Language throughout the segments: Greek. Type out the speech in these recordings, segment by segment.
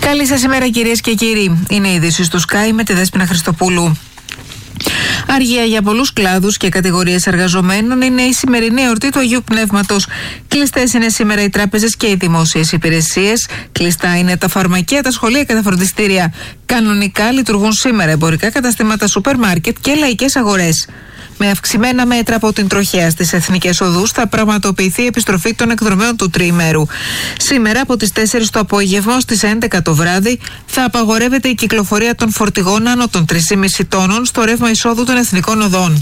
Καλή σας ημέρα, κυρίες και κύριοι. Είναι οι ειδήσεις του Sky με τη Δέσποινα Χριστοπούλου. Αργία για πολλούς κλάδους και κατηγορίες εργαζομένων είναι η σημερινή εορτή του Αγίου Πνεύματος. Κλειστές είναι σήμερα οι τράπεζες και οι δημόσιες υπηρεσίες. Κλειστά είναι τα φαρμακεία, τα σχολεία και τα φροντιστήρια. Κανονικά λειτουργούν σήμερα εμπορικά καταστήματα, σούπερ μάρκετ και λαϊκές αγορές. Με αυξημένα μέτρα από την τροχέα στις εθνικές οδούς θα πραγματοποιηθεί η επιστροφή των εκδρομέων του τριημέρου. Σήμερα από τις 4 το απόγευμα στις 11 το βράδυ θα απαγορεύεται η κυκλοφορία των φορτηγών άνω των 3,5 τόνων στο ρεύμα εισόδου των εθνικών οδών.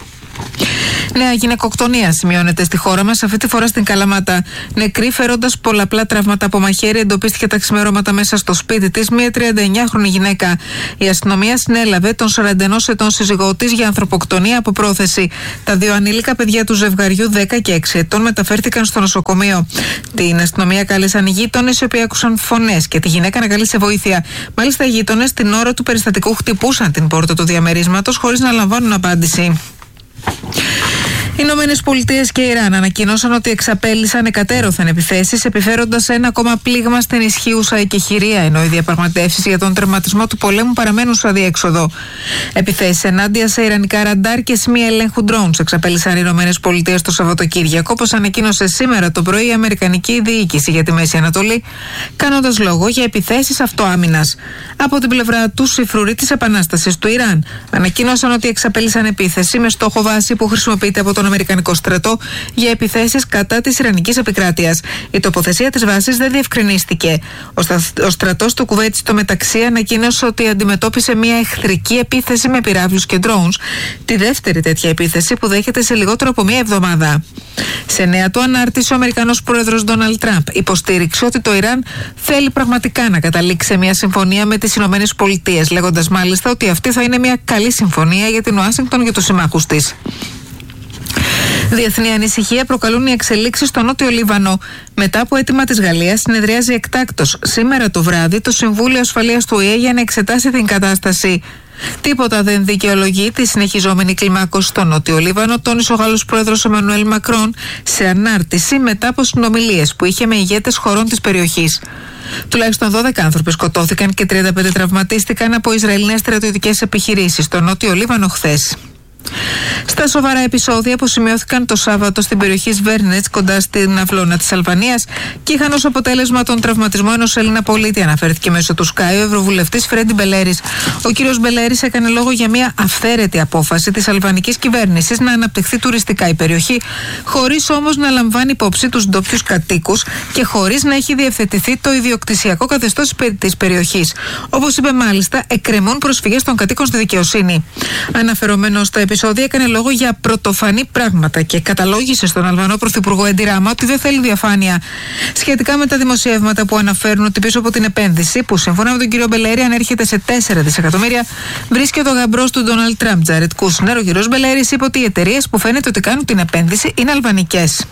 Νέα γυναικοκτονία σημειώνεται στη χώρα μας, αυτή τη φορά στην Καλαμάτα. Νεκρή, φέροντας πολλαπλά τραύματα από μαχαίρι, εντοπίστηκε τα ξημερώματα μέσα στο σπίτι της μια 39χρονη γυναίκα. Η αστυνομία συνέλαβε τον 41 ετών σύζυγό της για ανθρωποκτονία από πρόθεση. Τα δύο ανήλικα παιδιά του ζευγαριού, 10 και 6 ετών, μεταφέρθηκαν στο νοσοκομείο. Την αστυνομία κάλεσαν οι γείτονες, οι οποίοι άκουσαν φωνές και τη γυναίκα να καλεί σε βοήθεια. Μάλιστα, οι γείτονες την ώρα του περιστατικού χτυπούσαν την πόρτα του διαμερίσματος χωρίς να λαμβάνουν απάντηση. Οι Ηνωμένες Πολιτείες και Ιράν ανακοίνωσαν ότι εξαπέλυσαν εκατέρωθεν επιθέσεις, επιφέροντας ένα ακόμα πλήγμα στην ισχύουσα εκεχηρία, ενώ οι διαπραγματεύσεις για τον τερματισμό του πολέμου παραμένουν στο αδιέξοδο. Επιθέσεις ενάντια σε ιρανικά ραντάρ και σημεία ελέγχου drones εξαπέλυσαν οι Ηνωμένες Πολιτείες το Σαββατοκύριακο, όπως ανακοίνωσε σήμερα το πρωί η Αμερικανική Διοίκηση για τη Μέση Ανατολή, κάνοντας λόγο για επιθέσεις αυτοάμυνας. Από την πλευρά του, οι φρουροί της Επανάστασης του Ιράν ανακοίνωσαν ότι εξαπέλυσαν επίθεση με στόχο βάση που χρησιμοποιείται από τον Αμερικανικό στρατό για επιθέσεις κατά της Ιρανικής επικράτειας. Η τοποθεσία της βάσης δεν διευκρινίστηκε. Ο στρατός του Κουβέιτ στο μεταξύ ανακοίνωσε ότι αντιμετώπισε μια εχθρική επίθεση με πυράβλους και drones, τη δεύτερη τέτοια επίθεση που δέχεται σε λιγότερο από μία εβδομάδα. Σε νέα του ανάρτηση, ο Αμερικανός πρόεδρος Ντόναλντ Τραμπ υποστήριξε ότι το Ιράν θέλει πραγματικά να καταλήξει σε μια συμφωνία με τις Ηνωμένες Πολιτείες, λέγοντας μάλιστα ότι αυτή θα είναι μια καλή συμφωνία για την Ουάσιγκτον και τους συμμάχους της. Διεθνή ανησυχία προκαλούν οι εξελίξεις στο Νότιο Λίβανο. Μετά από αίτημα της Γαλλίας, συνεδριάζει εκτάκτως σήμερα το βράδυ το Συμβούλιο Ασφαλείας του ΟΗΕ για να εξετάσει την κατάσταση. Τίποτα δεν δικαιολογεί τη συνεχιζόμενη κλιμάκωση στο Νότιο Λίβανο, τόνισε ο Γάλλος πρόεδρος Εμμανουέλ Μακρόν σε ανάρτηση μετά από συνομιλίες που είχε με ηγέτες χωρών της περιοχής. Τουλάχιστον 12 άνθρωποι σκοτώθηκαν και 35 τραυματίστηκαν από Ισραηλινές στρατιωτικές επιχειρήσεις στο Νότιο Λίβανο χθες. Στα σοβαρά επεισόδια που σημειώθηκαν το Σάββατο στην περιοχή Σβέρνετς κοντά στην αυλώνα της Αλβανίας και είχαν ως αποτέλεσμα τον τραυματισμό ενός Έλληνα πολίτη, αναφέρθηκε μέσω του Sky ο Ευρωβουλευτής Φρέντι Μπελέρης. Ο κύριος Μπελέρης έκανε λόγο για μια αυθαίρετη απόφαση της αλβανικής κυβέρνησης να αναπτυχθεί τουριστικά η περιοχή, χωρίς όμως να λαμβάνει υπόψη τους ντόπιους κατοίκους και χωρίς να έχει διευθετηθεί το ιδιοκτησιακό καθεστώς της περιοχής. Όπως είπε μάλιστα, εκκρεμούν προσφυγές των κατοίκων στη δικαιοσύνη. Αναφερόμενος στα επεισόδια, έκανε λόγο για πρωτοφανή πράγματα και καταλόγησε στον Αλβανό Πρωθυπουργό Έντι Ράμα ότι δεν θέλει διαφάνεια σχετικά με τα δημοσιεύματα που αναφέρουν ότι πίσω από την επένδυση, που σύμφωνα με τον κύριο Μπελέρη ανέρχεται σε 4 δισεκατομμύρια, βρίσκεται ο γαμπρός του Ντόναλντ Τραμπ, Τζάρετ Κούσνερ. Ο κύριος Μπελέρης είπε ότι οι εταιρείες που φαίνεται ότι κάνουν την επένδυση είναι αλβανικές.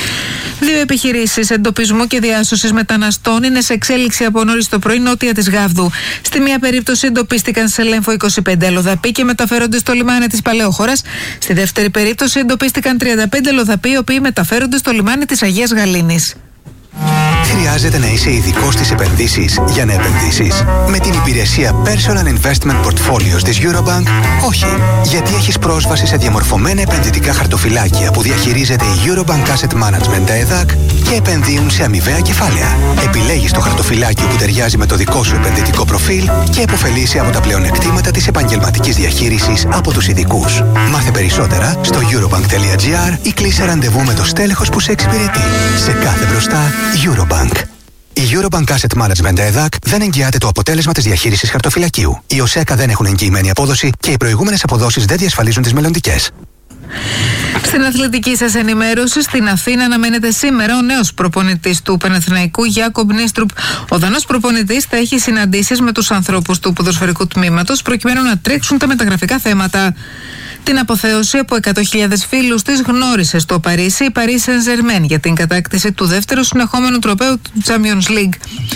Δύο επιχειρήσεις εντοπισμού και διάσωσης μεταναστών είναι σε εξέλιξη από νωρίς το πρωί νότια της Γάβδου. Στη μία περίπτωση εντοπίστηκαν σε Λέμφο 25 αλλοδαποί και μεταφέρονται στο λιμάνι της Παλαιόχωρας. Στη δεύτερη περίπτωση εντοπίστηκαν 35 αλλοδαποί, οι οποίοι μεταφέρονται στο λιμάνι της Αγίας Γαλήνης. Χρειάζεται να είσαι ειδικός στις επενδύσεις για να επενδύσεις? Με την υπηρεσία Personal Investment Portfolios της Eurobank, όχι. Γιατί έχεις πρόσβαση σε διαμορφωμένα επενδυτικά χαρτοφυλάκια που διαχειρίζεται η Eurobank Asset Management, τα ΕΔΑΚ, και επενδύουν σε αμοιβαία κεφάλαια. Επιλέγεις το χαρτοφυλάκιο που ταιριάζει με το δικό σου επενδυτικό προφίλ και επωφελείσαι από τα πλεονεκτήματα της επαγγελματικής διαχείρισης από τους ειδικούς. Μάθε περισσότερα στο eurobank.gr ή κλείσε ραντεβού με το στέλεχος που σε εξυπηρετεί. Σε κάθε μπροστά, Eurobank. Η Eurobank Asset Management ΕΔΑΚ δεν εγγυάται το αποτέλεσμα της διαχείρισης χαρτοφυλακίου. Οι ΟΣΕΚΑ δεν έχουν εγγυημένη απόδοση και οι προηγούμενες αποδόσεις δεν διασφαλίζουν τις μελλοντικές. Στην αθλητική σας ενημέρωση, στην Αθήνα αναμένεται σήμερα ο νέος προπονητής του Παναθηναϊκού, Γιάκομπ Νίστρουπ. Ο Δανός προπονητής θα έχει συναντήσεις με τους ανθρώπους του ποδοσφαιρικού τμήματος προκειμένου να τρέξουν τα μεταγραφικά θέματα. Την αποθέωση από 100.000 φίλους της γνώρισε στο Παρίσι η Paris Saint-Germain για την κατάκτηση του δεύτερου συνεχόμενου τροπαίου του Champions League.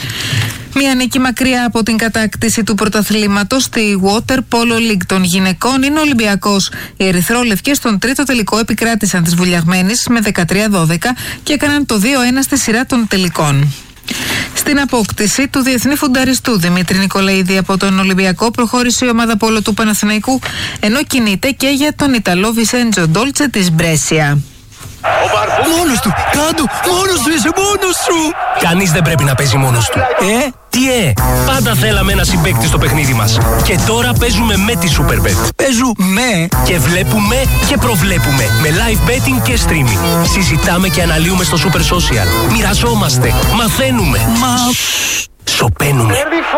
Μια νίκη μακριά από την κατάκτηση του πρωταθλήματος στη Water Polo League των γυναικών είναι ο Ολυμπιακός. Οι ερυθρόλευκες στον τρίτο τελικό επικράτησαν τις βουλιαγμένες με 13-12 και έκαναν το 2-1 στη σειρά των τελικών. Στην απόκτηση του διεθνή φουνταριστού Δημήτρη Νικολαίδη από τον Ολυμπιακό προχώρησε η ομάδα πόλο του Παναθηναϊκού, ενώ κινείται και για τον Ιταλό Βισέντζο Ντόλτσε της Μπρέσια. Μόνος του! Κάντο! Μόνος του! Είσαι μόνος σου! Κανείς δεν πρέπει να παίζει μόνος του. Τι πάντα θέλαμε ένα συμπαίκτη στο παιχνίδι μας. Και τώρα παίζουμε με τη Superbet. Παίζουμε! Και βλέπουμε και προβλέπουμε. Με live betting και streaming. Συζητάμε και αναλύουμε στο Super Social. Μοιραζόμαστε. Μαθαίνουμε. Σωπαίνουμε.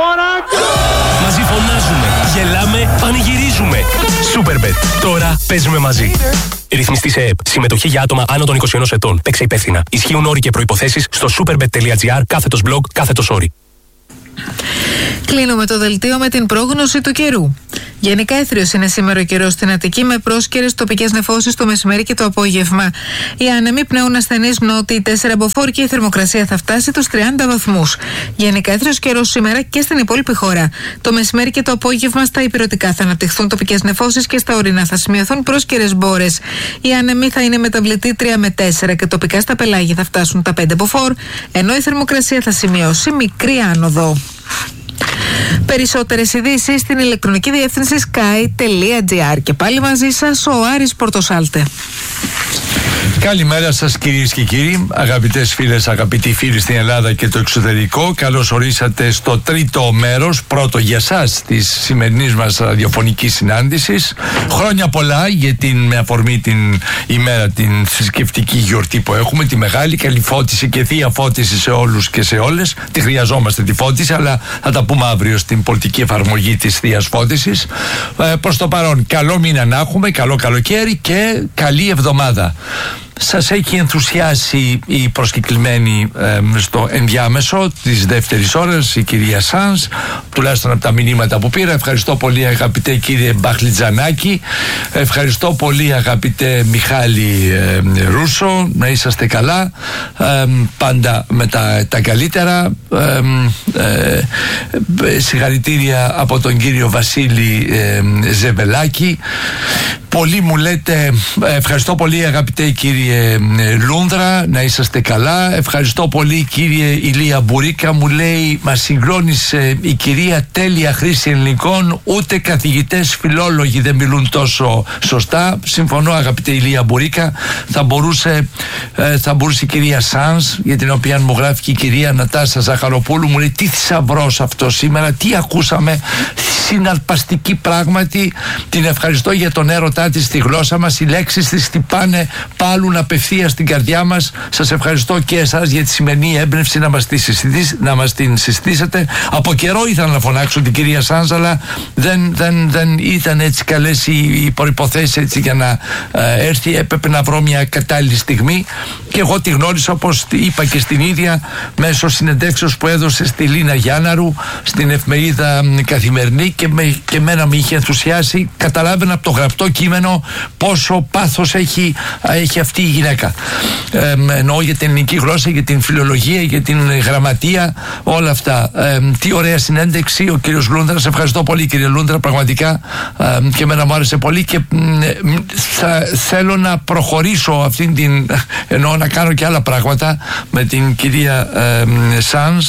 Μαζί φωνάζουμε. Γελάμε. Πανηγυρίζουμε. Superbet. Τώρα παίζουμε μαζί. Ρυθμιστή σε ΕΕΠ. Συμμετοχή για άτομα άνω των 21 ετών. Παίξε υπεύθυνα. Ισχύουν όροι και προϋποθέσεις στο superbet.gr/blog/όροι. Κλείνουμε το δελτίο με την πρόγνωση του καιρού. Γενικά έθριος είναι σήμερα ο καιρός στην Αττική, με πρόσκαιρες τοπικές νεφώσεις το μεσημέρι και το απόγευμα. Οι άνεμοι πνέουν ασθενείς νότιοι 4 μποφόρ και η θερμοκρασία θα φτάσει τους 30 βαθμούς. Γενικά έθριος καιρός σήμερα και στην υπόλοιπη χώρα. Το μεσημέρι και το απόγευμα στα ηπειρωτικά θα αναπτυχθούν τοπικές νεφώσεις και στα ορεινά θα σημειωθούν πρόσκαιρες μπόρες. Οι άνεμοι θα είναι μεταβλητοί 3 με 4 και τοπικά στα πελάγια θα φτάσουν τα 5 μποφόρ, ενώ η θερμοκρασία θα σημειώσει μικρή άνοδο. Περισσότερες ειδήσεις στην ηλεκτρονική διεύθυνση sky.gr. Και πάλι μαζί σας ο Άρης Πορτοσάλτε. Καλημέρα σας κυρίες και κύριοι, αγαπητές φίλες, αγαπητοί φίλοι στην Ελλάδα και το εξωτερικό. Καλώς ορίσατε στο τρίτο μέρος, πρώτο για σας, της σημερινής μας ραδιοφωνικής συνάντησης. Χρόνια πολλά με αφορμή την ημέρα, την θρησκευτική γιορτή που έχουμε, τη μεγάλη. Καλή φώτιση και θεία φώτιση σε όλους και σε όλες. Τη χρειαζόμαστε τη φώτιση, αλλά θα τα πούμε αύριο στην πολιτική εφαρμογή της θείας φώτισης. Προς το παρόν, καλό μήνα να έχουμε, καλό καλοκαίρι και καλή εβδομάδα. Σας έχει ενθουσιάσει η προσκεκλημένη στο ενδιάμεσο της δεύτερης ώρας, η κυρία Σάνς, τουλάχιστον από τα μηνύματα που πήρα. Ευχαριστώ πολύ αγαπητέ κύριε Μπαχλιτζανάκη, ευχαριστώ πολύ αγαπητέ Μιχάλη Ρούσο, να είσαστε καλά, πάντα με τα καλύτερα. Συγχαρητήρια από τον κύριο Βασίλη Ζεβελάκη. Πολλοί μου λέτε ευχαριστώ πολύ αγαπητέ κύριε Λούνδρα, να είσαστε καλά. Ευχαριστώ πολύ κύριε Ηλία Μπουρίκα, μου λέει μας συγκλώνησε η κυρία τέλεια χρήση ελληνικών, ούτε καθηγητές φιλόλογοι δεν μιλούν τόσο σωστά. Συμφωνώ αγαπητέ Ηλία Μπουρίκα. Θα μπορούσε η κυρία Σάνς, για την οποία μου γράφει και η κυρία Νατάσα Ζαχαροπούλου, μου λέει τι θησαυρός αυτό σήμερα, τι ακούσαμε, συναρπαστική πράγματι. Την ευχαριστώ για τον έρωτά της στη γλώσσα μας, οι λέξεις της χτυπάνε πάλουν απευθείας στην καρδιά μας. Σας ευχαριστώ και εσάς για τη σημερινή έμπνευση να μας την συστήσετε. Από καιρό ήθελα να φωνάξω την κυρία Σάνς, αλλά δεν ήταν έτσι καλές οι προϋποθέσεις έτσι για να έρθει. Έπρεπε να βρω μια κατάλληλη στιγμή και εγώ τη γνώρισα, όπως είπα και στην ίδια, μέσω συνεντεύξεως που έδωσε στη Λίνα Γιάνναρου στην εφημερίδα Καθημερινή, και εμένα με είχε ενθουσιάσει. Καταλάβαινα από το γραπτό κείμενο πόσο πάθος έχει αυτή η γυναίκα. Εννοώ για την ελληνική γλώσσα, για την φιλολογία, για την γραμματεία, όλα αυτά. Τι ωραία συνέντευξη ο κύριος Λούνδρας. Ευχαριστώ πολύ κύριε Λούνδρα, πραγματικά και εμένα μου άρεσε πολύ και θέλω να προχωρήσω εννοώ να κάνω και άλλα πράγματα με την κυρία Σάνς.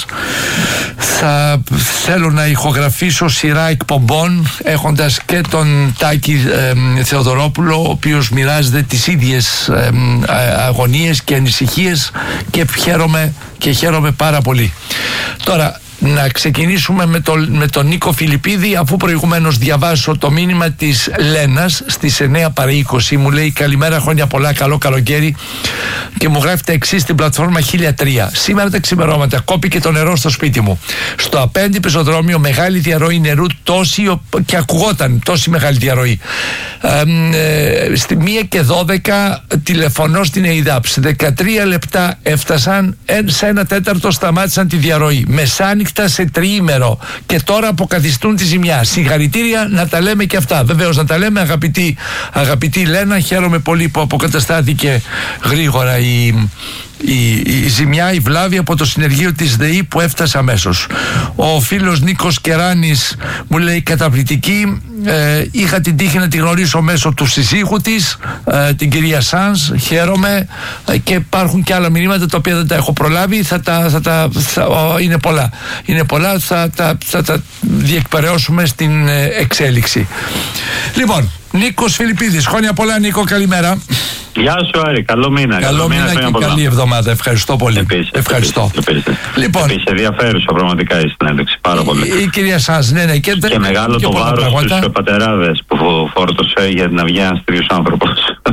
Θέλω να ηχογραφήσω σειρά εκπομπών έχοντας και τον Τάκη Θεοδωρόπουλο, ο οποίος μοιράζεται τις ίδιες αγωνίες και ανησυχίες, και χαίρομαι πάρα πολύ. Τώρα να ξεκινήσουμε με τον Νίκο Φιλιππίδη, αφού προηγουμένως διαβάσω το μήνυμα της Λένας στις 9 παρά 20. Μου λέει καλημέρα, χρόνια πολλά, καλό καλοκαίρι, και μου γράφει τα εξής στην πλατφόρμα 1003. Σήμερα τα ξημερώματα κόπηκε το νερό στο σπίτι μου. Στο απέναντι πεζοδρόμιο μεγάλη διαρροή νερού, και ακουγόταν τόση μεγάλη διαρροή. Στη 1:12 τηλεφωνώ στην ΕΙΔΑΠ. Σε 13 λεπτά έφτασαν, σε 1/4 σταμάτησαν τη διαρροή. Μεσάνυχτα σε τριήμερο, και τώρα αποκαθιστούν τη ζημιά. Συγχαρητήρια, να τα λέμε και αυτά. Βεβαίως να τα λέμε, αγαπητή Λένα. Χαίρομαι πολύ που αποκαταστάθηκε γρήγορα η ζημιά, η βλάβη από το συνεργείο της ΔΕΗ που έφτασε αμέσως. Ο φίλος Νίκος Κεράνης μου λέει καταπληκτική, είχα την τύχη να τη γνωρίσω μέσω του συζύγου της, την κυρία Σάνς, χαίρομαι, και υπάρχουν και άλλα μηνύματα τα οποία δεν τα έχω προλάβει, είναι πολλά, θα τα διεκπαιρεώσουμε στην εξέλιξη. Λοιπόν, Νίκος Φιλιππίδης, χρόνια πολλά Νίκο, καλημέρα. Γεια σου Άρη, καλό μήνα. Καλό μήνα και καλή εβδομάδα, ευχαριστώ πολύ. Ευχαριστώ. Λοιπόν, επίσης ενδιαφέρουσα πραγματικά η συνέντευξη, πάρα πολύ. Η κυρία Σάνς, ναι. Και μεγάλο το βάρος στους πατεράδες που φόρτωσε για την αυγή ένας τρίτος άνθρωπος.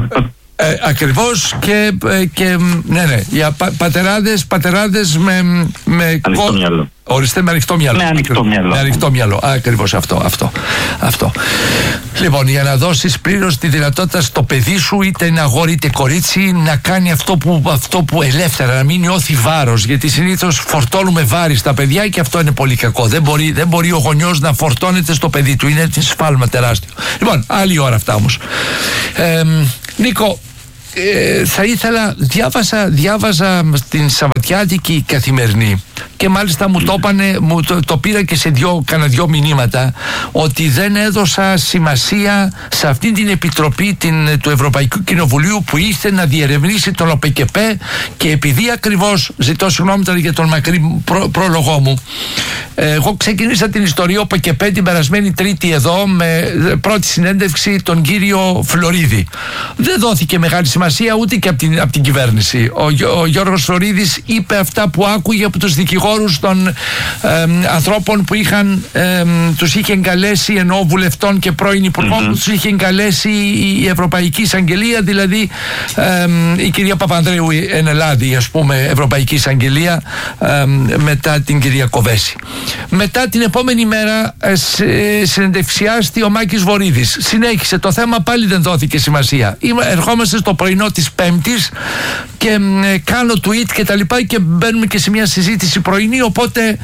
Ακριβώς και ναι, για πατεράδες με ανοιχτό μυαλό. Ορίστε, με ανοιχτό μυαλό. Με ανοιχτό μυαλό. Ακριβώς αυτό. Λοιπόν, για να δώσεις πλήρως τη δυνατότητα στο παιδί σου, είτε είναι αγόρι είτε κορίτσι, να κάνει αυτό που ελεύθερα, να μην νιώθει βάρος. Γιατί συνήθως φορτώνουμε βάρη στα παιδιά και αυτό είναι πολύ κακό. Δεν μπορεί ο γονιός να φορτώνεται στο παιδί του. Είναι σφάλμα τεράστιο. Λοιπόν, άλλη ώρα αυτά όμως. Νίκο, θα ήθελα, διάβαζα στην Σαββατιάτικη Καθημερινή και μάλιστα μου το πήρα και σε κάνα δυο μηνύματα, ότι δεν έδωσα σημασία σε αυτή την επιτροπή του Ευρωπαϊκού Κοινοβουλίου που ήρθε να διερευνήσει τον ΟΠΕΚΕΠΕ, και επειδή ακριβώς, ζητώ συγγνώμη τώρα για τον μακρύ πρόλογό μου, εγώ ξεκίνησα την ιστορία ΟΠΕΚΕΠΕ την περασμένη Τρίτη εδώ με πρώτη συνέντευξη τον κύριο Φλωρίδη. Δεν δόθηκε μεγάλη σημασία ούτε και από την κυβέρνηση. Ο Γιώργος Φλωρίδης είπε αυτά που άκουγε από τους δικηγόρους των ανθρώπων που τους είχε εγκαλέσει, ενώ βουλευτών και πρώην υπουργών, που τους είχε εγκαλέσει η Ευρωπαϊκή Εισαγγελία, δηλαδή η κυρία Παπανδρέου εν Ελλάδη, ας πούμε, Ευρωπαϊκή Εισαγγελία, μετά την κυρία Κοβέση. Μετά την επόμενη μέρα συνεντευξιάστη ο Μάκης Βορίδης. Συνέχισε το θέμα, πάλι δεν δόθηκε σημασία. Ερχόμαστε στο πρωινό της Πέμπτης και κάνω tweet και τα λοιπά και μπαίνουμε και σε μια συζήτηση πρωινή, οπότε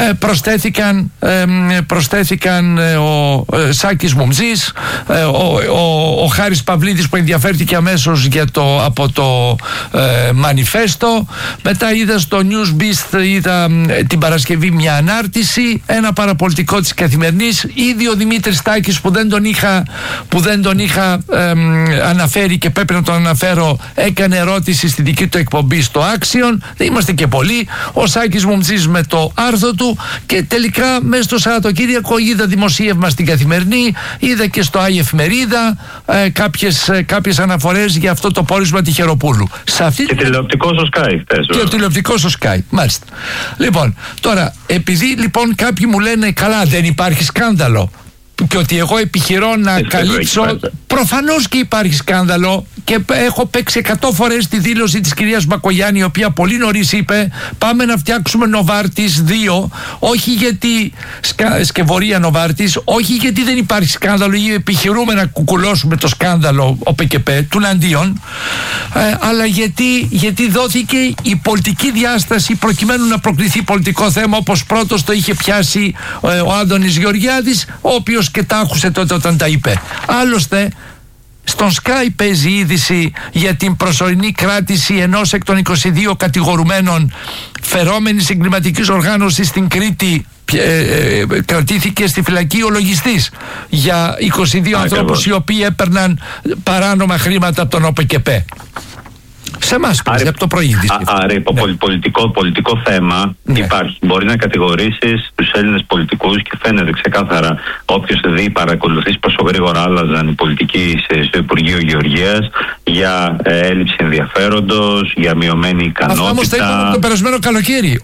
προσθέθηκαν ο Σάκης Μουμζής, ο Χάρης Παυλίδης που ενδιαφέρθηκε αμέσως από το μανιφέστο. Μετά είδα στο Newsbeast, είδα την Παρασκευή μια ανάρτηση, ένα παραπολιτικό της Καθημερινής. Ήδη ο Δημήτρης Τάκης που δεν τον είχα αναφέρει και πρέπει να τον αναφέρω, έκανε ερώτηση στη δική του εκπομπή στο Axion. Δεν είμαστε και πολλοί. Ο Σάκης Μουμτζής με το άρθρο του, και τελικά μέσα στο Σαββατοκύριακο είδα δημοσίευμα στην Καθημερινή, είδα και στο Άι Εφημερίδα κάποιες αναφορές για αυτό το πόρισμα Τυχεροπούλου. Και τηλεοπτικό στο Sky χθες. Και τηλεοπτικό στο Sky, μάλιστα. Λοιπόν, τώρα, επειδή λοιπόν κάποιοι μου λένε καλά δεν υπάρχει σκάνδαλο και ότι εγώ επιχειρώ να καλύψω, προφανώς και υπάρχει σκάνδαλο, και έχω παίξει 100 φορές τη δήλωση της κυρίας Μπακογιάννη, η οποία πολύ νωρίς είπε πάμε να φτιάξουμε Νοβάρτις 2, όχι γιατί σκευωρία Νοβάρτις, όχι γιατί δεν υπάρχει σκάνδαλο ή επιχειρούμε να κουκουλώσουμε το σκάνδαλο ΟΠΕΚΕΠΕ τουναντίον, αλλά γιατί δόθηκε η πολιτική διάσταση προκειμένου να προκληθεί πολιτικό θέμα, όπως πρώτος το είχε πιάσει ο Άδωνης Γεωργιάδης, ο οποίος και τα άκουσε τότε όταν τα είπε. Άλλωστε στον Sky παίζει είδηση για την προσωρινή κράτηση ενός εκ των 22 κατηγορουμένων φερόμενης εγκληματικής οργάνωσης στην Κρήτη. Κρατήθηκε στη φυλακή ο λογιστής για 22 ανθρώπους οι οποίοι έπαιρναν παράνομα χρήματα από τον ΟΠΕΚΕΠΕ. Σε εμάς από το πρωί. Άρα, πολιτικό θέμα υπάρχει. Μπορεί να κατηγορήσεις τους Έλληνες πολιτικούς, και φαίνεται ξεκάθαρα, όποιος δει, παρακολουθήσει πόσο γρήγορα άλλαζαν οι πολιτικοί στο Υπουργείο Γεωργίας, για έλλειψη ενδιαφέροντος, για μειωμένη ικανότητα. Αυτά όμως τα είπαμε το περασμένο καλοκαίρι,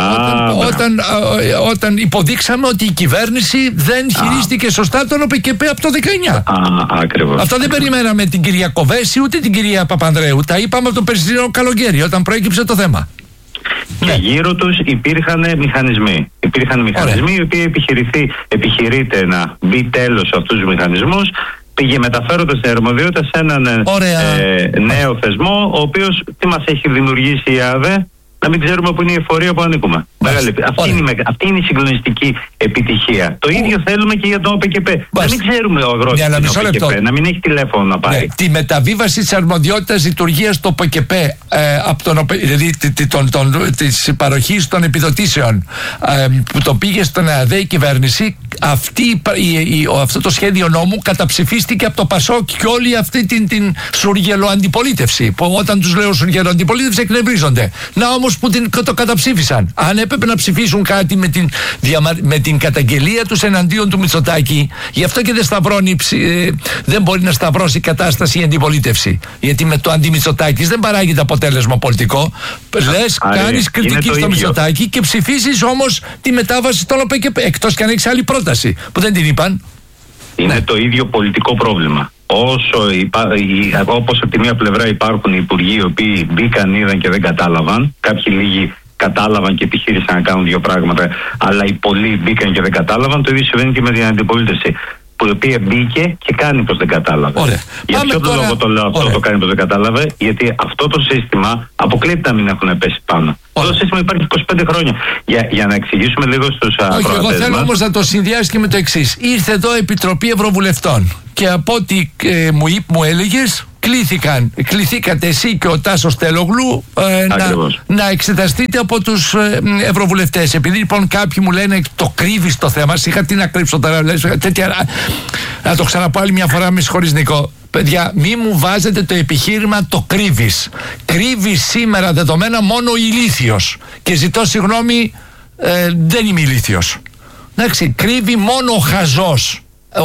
όταν υποδείξαμε ότι η κυβέρνηση δεν χειρίστηκε σωστά τον ΟΠΕΚΕΠΕ από το 19. Ακριβώς. Αυτό δεν περιμέναμε την κυρία Κοβέση ούτε την κυρία Παπανδρέου. Τα είπαμε από το περσινό καλοκαίρι, όταν προέκυψε το θέμα. Και γύρω τους υπήρχαν μηχανισμοί. Οι οποίοι επιχειρείται να μπει τέλος σε αυτούς τους μηχανισμούς, πήγε μεταφέροντας την αρμοδιότητα σε έναν νέο θεσμό, ο οποίος τι μας έχει δημιουργήσει η ΑΔΕ? να μην ξέρουμε που είναι η εφορία που ανήκουμε. Αυτή είναι η συγκλονιστική επιτυχία. Το ίδιο θέλουμε και για το ΟΠΚΠ. Να μην ξέρουμε ο αγρότης του ΟΠΚΠ, να μην έχει τηλέφωνο να πάρει. Τη μεταβίβαση της αρμοδιότητας λειτουργίας του ΟΠΚΠ, δηλαδή της παροχής των επιδοτήσεων, που το πήγε στον ΕΑΔΕ η κυβέρνηση, αυτό το σχέδιο νόμου καταψηφίστηκε από το ΠΑΣΟΚ και όλη αυτή την σουργελοαντιπολίτευση. Που όταν τους λέω σουργελοαντιπολίτευση εκνευρίζονται. Να όμως που το καταψήφισαν. Αν έπρεπε να ψηφίσουν κάτι με την καταγγελία τους εναντίον του Μητσοτάκη, γι' αυτό και δεν μπορεί να σταυρώσει κατάσταση η αντιπολίτευση. Γιατί με το αντιμητσοτάκης δεν παράγεται αποτέλεσμα πολιτικό. Λες, κάνεις κριτική στο Μητσοτάκη και ψηφίσεις όμως τη μετάβαση στον ΟΠΚΠ. Εκτός και αν έχεις άλλη πρόταση που δεν την είπαν. Είναι το ίδιο πολιτικό πρόβλημα. Όπως από τη μία πλευρά υπάρχουν οι υπουργοί οι οποίοι μπήκαν, είδαν και δεν κατάλαβαν, κάποιοι λίγοι κατάλαβαν και επιχείρησαν να κάνουν δύο πράγματα, αλλά οι πολλοί μπήκαν και δεν κατάλαβαν, το ίδιο συμβαίνει και με την αντιπολίτευση, που η οποία μπήκε και κάνει πως δεν κατάλαβε. Ωραία. Για ποιο λόγο το λέω αυτό, το κάνει πως δεν κατάλαβε? Γιατί αυτό το σύστημα αποκλείεται να μην έχουν πέσει πάνω. Αυτό το σύστημα υπάρχει 25 χρόνια. Για να εξηγήσουμε λίγο στους ακροατές. Εγώ θέλω όμως να το συνδυάσει και με το εξής. Ήρθε εδώ Επιτροπή Ευρωβουλευτών και από ό,τι μου έλεγες, κληθήκατε εσύ και ο Τάσος Τελογλού να εξεταστείτε από τους ευρωβουλευτές. Επειδή λοιπόν κάποιοι μου λένε το κρύβεις το θέμα, είχα τι να κρύψω τώρα, να το ξαναπώ άλλη μια φορά, με συγχωρείς Νικό. Παιδιά, μη μου βάζετε το επιχείρημα το κρύβεις. Κρύβεις σήμερα δεδομένα μόνο ο ηλίθιος. Και ζητώ συγγνώμη, δεν είμαι ηλίθιος. Εντάξει, κρύβει μόνο ο χαζός.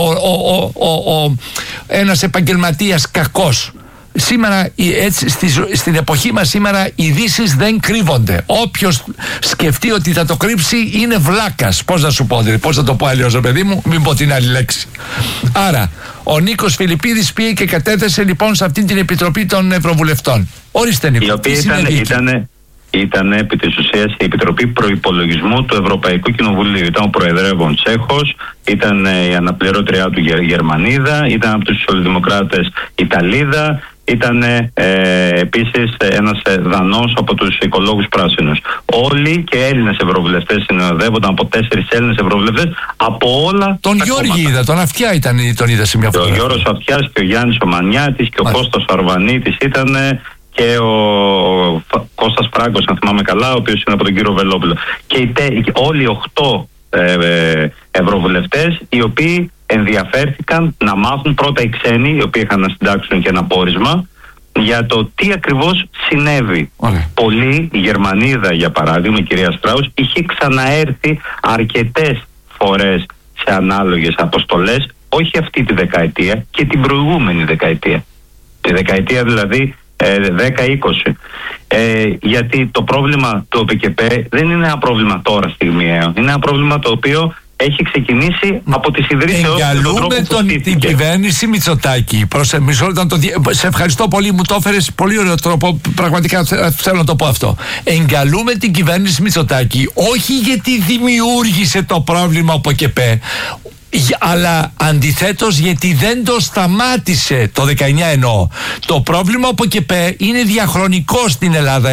Ένας επαγγελματίας κακός. Σήμερα, έτσι, στην εποχή μας σήμερα, οι ειδήσεις δεν κρύβονται. Όποιος σκεφτεί ότι θα το κρύψει είναι βλάκας. Πώς να σου πω, δηλαδή, πώς να το πω αλλιώς, παιδί μου, μην πω την άλλη λέξη. Άρα, ο Νίκος Φιλιππίδης πήγε και κατέθεσε λοιπόν σε αυτή την Επιτροπή των Ευρωβουλευτών. Ορίστε, Νίκο. Η οποία ήταν επί της ουσίας η Επιτροπή Προϋπολογισμού του Ευρωπαϊκού Κοινοβουλίου. Ήταν ο Προεδρεύων Τσέχος, ήταν η αναπληρώτριά του Γερμανίδα, ήταν από τους Σοσιαλδημοκράτες Ιταλίδα, ήταν επίσης ένας Δανός από τους Οικολόγους Πράσινους. Όλοι και Έλληνες ευρωβουλευτές συνοδεύονταν από 4 Έλληνες ευρωβουλευτές από όλα. Τον Γιώργη είδα, τον Αυτιά τον είδα σε μια φορά. Ο Γιώργος Αυτιάς και ο Γιάννης ο Μανιάτης και ο Κώστας Αρβανίτης ήταν, και ο Κώστας Φράγκος, αν θυμάμαι καλά, ο οποίος είναι από τον κύριο Βελόπουλο. Και όλοι οι 8 ευρωβουλευτές, οι οποίοι ενδιαφέρθηκαν να μάθουν πρώτα οι ξένοι, οι οποίοι είχαν να συντάξουν και ένα πόρισμα για το τι ακριβώς συνέβη. Πολλοί, η Γερμανίδα για παράδειγμα, η κυρία Στράους, είχε ξαναέρθει αρκετές φορές σε ανάλογες αποστολές, όχι αυτή τη δεκαετία και την προηγούμενη δεκαετία. Τη δεκαετία δηλαδή 10-20. Γιατί το πρόβλημα του ΟΠΚΠ δεν είναι ένα πρόβλημα τώρα στιγμιαίο. Είναι ένα πρόβλημα το οποίο έχει ξεκινήσει από τις ιδρύσεις. Εγκαλούμε την κυβέρνηση Μητσοτάκη. Σε ευχαριστώ πολύ, μου το έφερες πολύ ωραίο τρόπο. Πραγματικά θέλω να το πω αυτό. Εγκαλούμε την κυβέρνηση Μητσοτάκη όχι γιατί δημιούργησε το πρόβλημα ΟΠΚΠ, αλλά αντιθέτως γιατί δεν το σταμάτησε το 19 εννοώ. Το πρόβλημα ΟΠΚΠ είναι διαχρονικό στην Ελλάδα.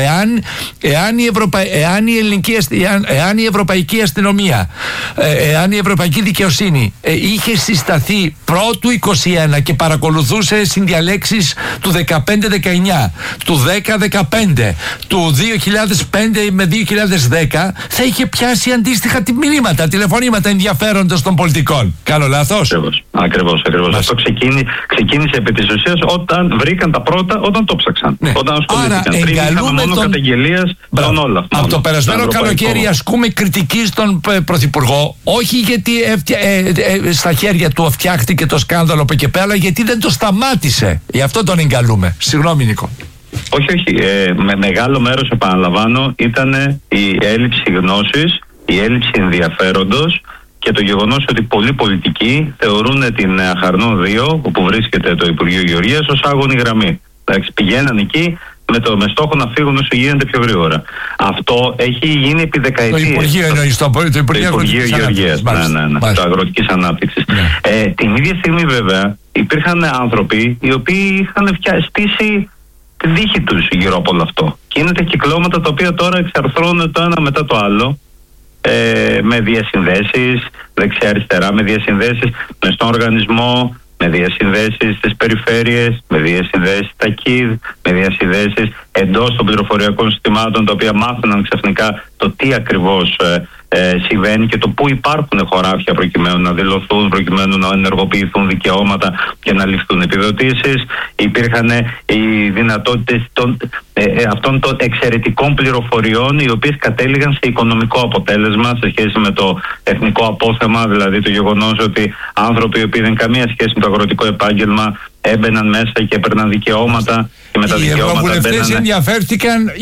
Εάν η Ευρωπαϊκή Αστυνομία, εάν η Ευρωπαϊκή Δικαιοσύνη είχε συσταθεί πρώτου 21 και παρακολουθούσε συνδιαλέξεις του 15-19, του 10-15, του 2005 με 2010, θα είχε πιάσει αντίστοιχα μηνύματα, τηλεφωνήματα ενδιαφέροντος των πολιτικών. Κάνω λάθος? Ακριβώς. Αυτό ξεκίνησε επί της ουσίας όταν βρήκαν τα πρώτα, όταν το ψάξαν. Ναι. Όταν ασχολήθηκαν. Πριν είχαμε μόνο καταγγελίες των όλα. Από το περασμένο καλοκαίρι ασκούμε κριτική στον Πρωθυπουργό, όχι γιατί στα χέρια του φτιάχτηκε το σκάνδαλο ΟΠΚΠ, αλλά γιατί δεν το σταμάτησε. Γι' αυτό τον εγκαλούμε. Συγγνώμη, Νίκο. Όχι. Με μεγάλο μέρος, επαναλαμβάνω, ήταν η έλλειψη γνώσης, η έλλειψη ενδιαφέροντος και το γεγονός ότι πολλοί πολιτικοί θεωρούν την Αχαρνό 2, όπου βρίσκεται το Υπουργείο Γεωργίας, ως άγωνη γραμμή. Εντάξει, πηγαίναν εκεί με στόχο να φύγουν όσο γίνεται πιο γρήγορα. Αυτό έχει γίνει επί δεκαετίες. Το Υπουργείο εννοείς, το Υπουργείο Γεωργίας, το Αγροτικής Ανάπτυξης. Την ίδια στιγμή βέβαια υπήρχαν άνθρωποι οι οποίοι είχαν στήσει τη δίχη τους γύρω από όλο αυτό. Και είναι τα κυκλώματα τα οποία τώρα εξαρθρώνονται το ένα μετά το άλλο, με διασυνδέσεις δεξιά-αριστερά, με διασυνδέσεις μες στον οργανισμό, με διασυνδέσεις στις περιφέρειες, με διασυνδέσεις στα ΚΙΔ, με διασυνδέσεις εντός των πληροφοριακών συστημάτων, τα οποία μάθαιναν ξαφνικά το τι ακριβώς συμβαίνει και το πού υπάρχουν χωράφια προκειμένου να δηλωθούν, προκειμένου να ενεργοποιηθούν δικαιώματα και να ληφθούν επιδοτήσεις. Υπήρχαν οι δυνατότητες αυτών των εξαιρετικών πληροφοριών, οι οποίες κατέληγαν σε οικονομικό αποτέλεσμα σε σχέση με το εθνικό απόθεμα, δηλαδή το γεγονός ότι άνθρωποι οι οποίοι δεν καμία σχέση με το αγροτικό επάγγελμα έμπαιναν μέσα και έπαιρναν δικαιώματα και με τα δικαιώματα. Οι ευρωβουλευτές ενδιαφέρθηκαν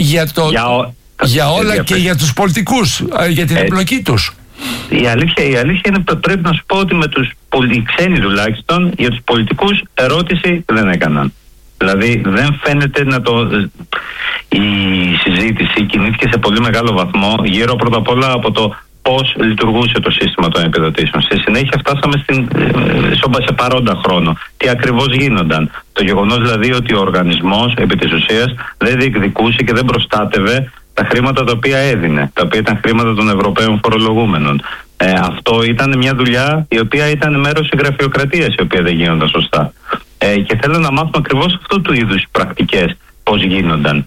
για όλα και για τους πολιτικούς, για την εμπλοκή τους. Η αλήθεια είναι ότι πρέπει να σου πω ότι με τους ξένοι τουλάχιστον, για τους πολιτικούς ερώτηση δεν έκαναν. Δηλαδή δεν φαίνεται η συζήτηση κινήθηκε σε πολύ μεγάλο βαθμό γύρω πρώτα απ' όλα από το πώς λειτουργούσε το σύστημα των επιδοτήσεων. Στη συνέχεια φτάσαμε σε παρόντα χρόνο. Τι ακριβώς γίνονταν. Το γεγονός δηλαδή ότι ο οργανισμός επί της ουσίας δεν διεκδικούσε και δεν προστάτευε τα χρήματα τα οποία έδινε, τα οποία ήταν χρήματα των Ευρωπαίων φορολογούμενων. Αυτό ήταν μια δουλειά η οποία ήταν μέρος της γραφειοκρατίας, η οποία δεν γίνονταν σωστά. Και θέλω να μάθουμε ακριβώς αυτού του είδους πρακτικές πώς γίνονταν.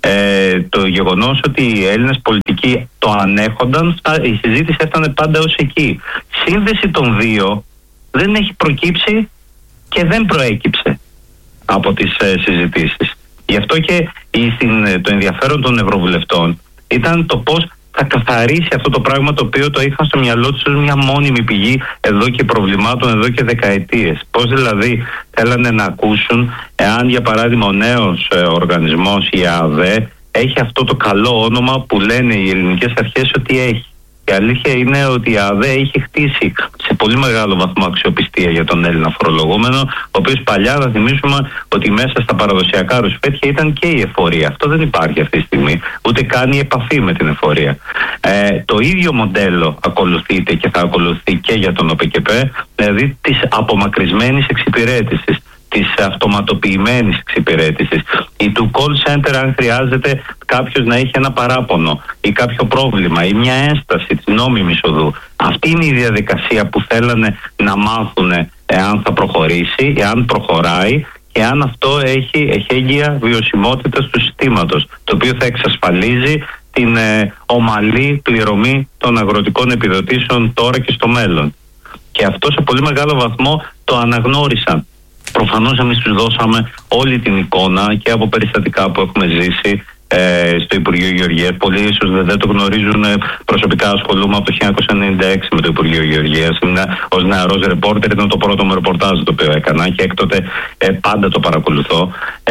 Το γεγονός ότι οι Έλληνες πολιτικοί το ανέχονταν, η συζήτηση έφτανε πάντα ως εκεί. Σύνδεση των δύο δεν έχει προκύψει και δεν προέκυψε από τις συζητήσεις. Γι' αυτό και το ενδιαφέρον των ευρωβουλευτών ήταν το πώς θα καθαρίσει αυτό το πράγμα, το οποίο το είχαν στο μυαλό τους ως μια μόνιμη πηγή εδώ και προβλημάτων εδώ και δεκαετίες. Πώς δηλαδή θέλανε να ακούσουν εάν για παράδειγμα ο νέος οργανισμός, η ΑΔΕ, έχει αυτό το καλό όνομα που λένε οι ελληνικές αρχές ότι έχει. Η αλήθεια είναι ότι η ΑΔΕ έχει χτίσει σε πολύ μεγάλο βαθμό αξιοπιστία για τον Έλληνα φορολογούμενο, ο οποίος παλιά, θα θυμίσουμε ότι μέσα στα παραδοσιακά ρουσφέτια ήταν και η εφορία. Αυτό δεν υπάρχει αυτή τη στιγμή, ούτε καν η επαφή με την εφορία. Το ίδιο μοντέλο ακολουθείται και θα ακολουθεί και για τον ΟΠΕΚΕΠΕ, δηλαδή της απομακρυσμένης εξυπηρέτησης, της αυτοματοποιημένης εξυπηρέτησης ή του call center, αν χρειάζεται κάποιος να έχει ένα παράπονο ή κάποιο πρόβλημα ή μια ένσταση της νόμιμης οδού. Αυτή είναι η διαδικασία που θέλανε να μάθουν εάν θα προχωρήσει, εάν προχωράει και αν αυτό έχει εχέγγυα βιωσιμότητα του συστήματος, το οποίο θα εξασφαλίζει την ομαλή πληρωμή των αγροτικών επιδοτήσεων τώρα και στο μέλλον. Και αυτό σε πολύ μεγάλο βαθμό το αναγνώρισαν. Προφανώς εμείς τους δώσαμε όλη την εικόνα και από περιστατικά που έχουμε ζήσει στο Υπουργείο Γεωργίας. Πολλοί ίσως δεν το γνωρίζουν. Προσωπικά ασχολούμαι από το 1996 με το Υπουργείο Γεωργίας. Ως νεαρός ρεπόρτερ ήταν το πρώτο μου ρεπορτάζ το οποίο έκανα και έκτοτε πάντα το παρακολουθώ.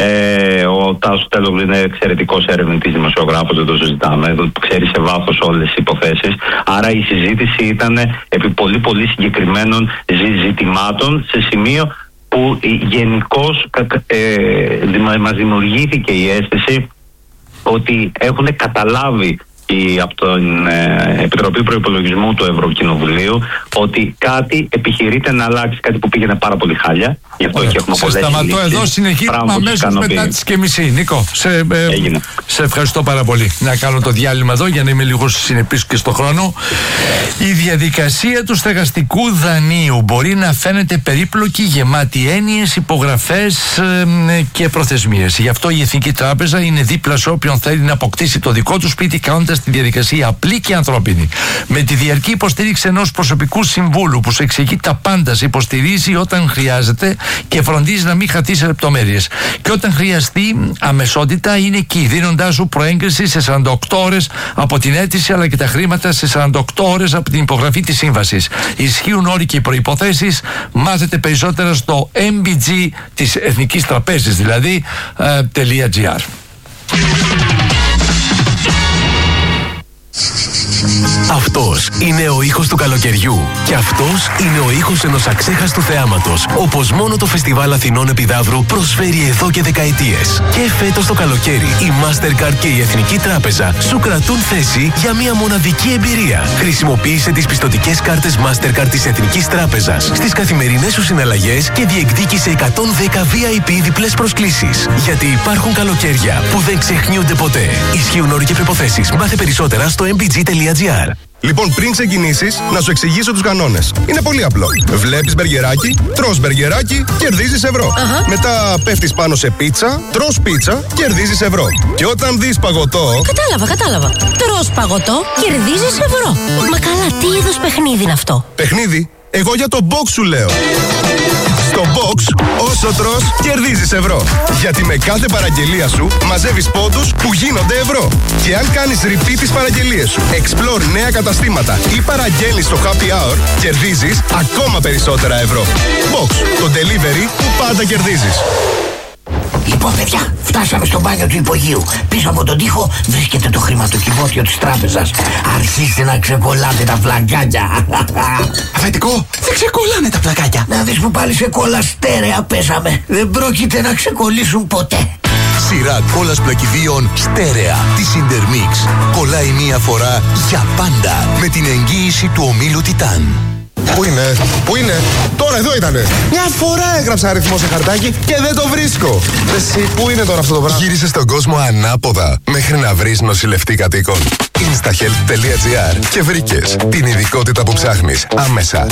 Ο Τάσος Τελόγλου είναι εξαιρετικός ερευνητής δημοσιογράφος, δεν το συζητάμε. Ξέρει σε βάθος όλες τις υποθέσεις. Άρα η συζήτηση ήταν επί πολύ πολύ συγκεκριμένων ζητημάτων σε σημείο που γενικώς μας δημιουργήθηκε η αίσθηση ότι έχουν καταλάβει από την Επιτροπή Προϋπολογισμού του Ευρωκοινοβουλίου ότι κάτι επιχειρείται να αλλάξει, κάτι που πήγαινε πάρα πολύ χάλια. Γι' αυτό και έχουμε πολλές σταματώ λύσεις, εδώ, συνεχίζουμε αμέσως μετά τις και μισή. Νίκο, σε ευχαριστώ πάρα πολύ. Να κάνω το διάλειμμα εδώ για να είμαι λίγο συνεπής και στο χρόνο. Η διαδικασία του στεγαστικού δανείου μπορεί να φαίνεται περίπλοκη, γεμάτη έννοιες, υπογραφές και προθεσμίες. Γι' αυτό η Εθνική Τράπεζα είναι δίπλα σε όποιον θέλει να αποκτήσει το δικό του σπίτι, κάνοντας τη διαδικασία απλή και ανθρώπινη. Με τη διαρκή υποστήριξη ενός προσωπικού συμβούλου που σε εξηγεί τα πάντα, σε υποστηρίζει όταν χρειάζεται και φροντίζει να μην χαθεί σε λεπτομέρειες. Και όταν χρειαστεί, αμεσότητα είναι εκεί, δίνοντάς σου προέγκριση σε 48 ώρες από την αίτηση, αλλά και τα χρήματα σε 48 ώρες από την υπογραφή της σύμβασης. Ισχύουν όροι και οι προϋποθέσεις. Μάθετε περισσότερα στο MBG της Εθνικής Τραπέζης, δηλαδή .gr. Αυτός είναι ο ήχος του καλοκαιριού. Και αυτός είναι ο ήχος ενός αξέχαστου θεάματος, όπως μόνο το Φεστιβάλ Αθηνών Επιδαύρου προσφέρει εδώ και δεκαετίες. Και φέτος το καλοκαίρι η Mastercard και η Εθνική Τράπεζα σου κρατούν θέση για μια μοναδική εμπειρία. Χρησιμοποίησε τις πιστωτικές κάρτες Mastercard της Εθνικής Τράπεζας στις καθημερινές σου συναλλαγές και διεκδίκησε 110 VIP διπλές προσκλήσεις. Γιατί υπάρχουν καλοκαίρια που δεν ξεχνιούνται ποτέ. Ισχύουν όροι και προϋποθέσεις. Μάθε περισσότερα στο mbg.gr. Λοιπόν, πριν ξεκινήσεις, να σου εξηγήσω τους κανόνες. Είναι πολύ απλό. Βλέπεις μπεργκεράκι, τρως μπεργκεράκι, κερδίζεις ευρώ. Μετά πέφτεις πάνω σε πίτσα, τρως πίτσα, κερδίζεις ευρώ. Και όταν δεις παγωτό... Κατάλαβα. Τρως παγωτό, κερδίζεις ευρώ. Μα καλά, τι είδους παιχνίδι είναι αυτό? Παιχνίδι? Εγώ για το box σου λέω. Στο box, όσο τρως, κερδίζεις ευρώ. Γιατί με κάθε παραγγελία σου μαζεύεις πόντους που γίνονται ευρώ. Και αν κάνεις repeat τις παραγγελίες σου, explore νέα καταστήματα ή παραγγέλνεις στο happy hour, κερδίζεις ακόμα περισσότερα ευρώ. Box, το delivery που πάντα κερδίζεις. Λοιπόν, παιδιά, φτάσαμε στο μπάνιο του υπογείου. Πίσω από τον τοίχο βρίσκεται το χρηματοκιβώτιο της τράπεζας. Αρχίστε να ξεκολλάτε τα πλακάκια. Αφεντικό, δεν ξεκολλάνε τα πλακάκια. Να δεις που πάλι σε κόλλα στέρεα πέσαμε. Δεν πρόκειται να ξεκολλήσουν ποτέ. Σειρά κόλλας πλακιδίων στέρεα της Intermix. Κολλάει μία φορά για πάντα με την εγγύηση του ομίλου Τιτάν. Πού είναι, τώρα εδώ ήτανε. Μια φορά έγραψα αριθμό σε χαρτάκι και δεν το βρίσκω. Εσύ, πού είναι τώρα αυτό το πράγμα? Γύρισε στον κόσμο ανάποδα μέχρι να βρεις νοσηλευτή κατοίκων. Instahealth.gr και βρήκες την ειδικότητα που ψάχνεις άμεσα